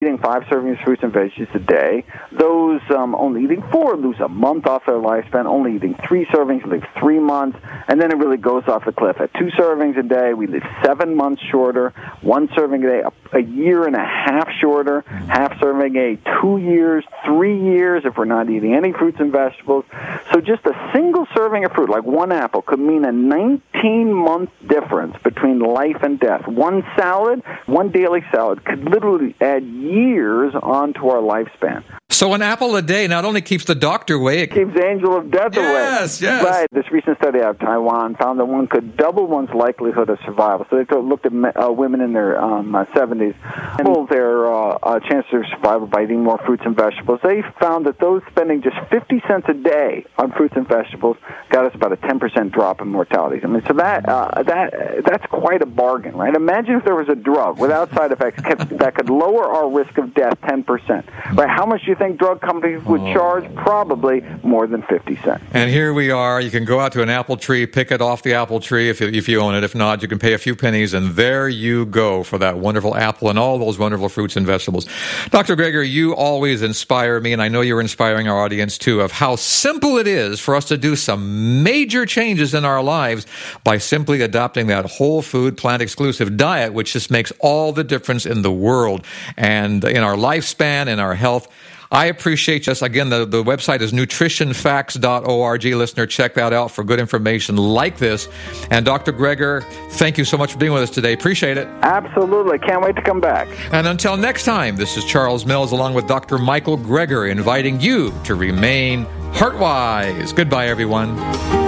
eating 5 servings of fruits and veggies a day. Those only eating 4 lose a month off their lifespan. Only eating 3 servings live 3 months. And then it really goes off the cliff. At 2 servings a day, we live 7 months shorter. 1 serving a day, a year and a half shorter. Half serving a 2 years, 3 years if we're not eating any fruits and vegetables. So just a single serving of fruit, like 1 apple, could mean a 19-month difference between life and death. 1 salad, 1 daily salad, could literally add years onto our lifespan. So an apple a day not only keeps the doctor away, it keeps the angel of death away. Yes. Right. This recent study out of Taiwan found that one could double one's likelihood of survival. So they looked at women in their 70s and doubled their chance of survival by eating more fruits and vegetables. They found that those spending just 50 cents a day on fruits and vegetables got us about a 10% drop in mortality. I mean, so that's quite a bargain, right? Imagine if there was a drug without side effects that could lower our risk of death 10%. Right? How much do you think drug companies would charge? Probably more than 50 cents. And here we are. You can go out to an apple tree, pick it off the apple tree if you own it. If not, you can pay a few pennies, and there you go for that wonderful apple and all those wonderful fruits and vegetables. Dr. Greger, you always inspire me, and I know you're inspiring our audience too, of how simple it is for us to do some major changes in our lives by simply adopting that whole food, plant-exclusive diet, which just makes all the difference in the world and in our lifespan, in our health. I appreciate this. Again, the website is nutritionfacts.org. Listener, check that out for good information like this. And Dr. Greger, thank you so much for being with us today. Appreciate it. Absolutely. Can't wait to come back. And until next time, this is Charles Mills along with Dr. Michael Greger inviting you to remain heart-wise. Goodbye, everyone.